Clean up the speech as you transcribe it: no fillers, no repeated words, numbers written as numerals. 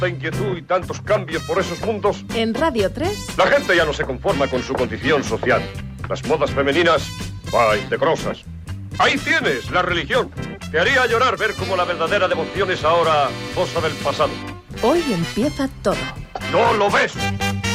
tanta inquietud y tantos cambios por esos mundos. En Radio 3... La gente ya no se conforma con su condición social. Las modas femeninas, indecorosas. Ahí tienes la religión. Te haría llorar ver cómo la verdadera devoción es ahora cosa del pasado. Hoy empieza todo. ¿No lo ves?